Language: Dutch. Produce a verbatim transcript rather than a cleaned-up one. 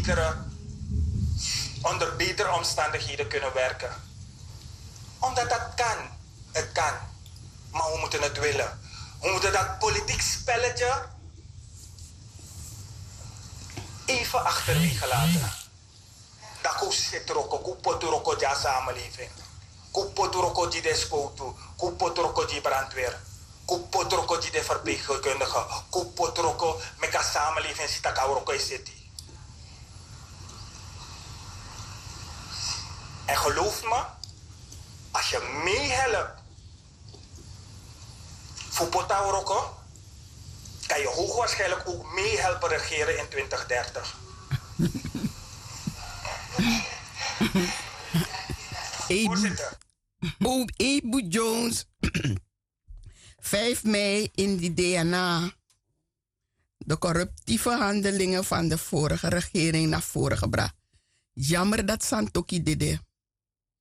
betere, onder betere omstandigheden kunnen werken. Omdat dat kan. Het kan. Maar we moeten het willen. We moeten dat politiek spelletje even achterwege laten. Dat koe zit er ook, koe pot er ook die samenleving. Koe pot er ook die despoten, koe pot er ook die brandweer. Koe pot er ook die de verpleegkundigen, koe pot er ook met de samenleving zit dat ook in zit. En geloof me, als je meehelpt voor Potauroko, kan je hoogwaarschijnlijk ook meehelpen regeren in twintig dertig. Voorzitter. Ebu Jones, vijf mei in die D N A. De corruptieve handelingen van de vorige regering naar voren gebracht. Jammer dat Santoki dit deed.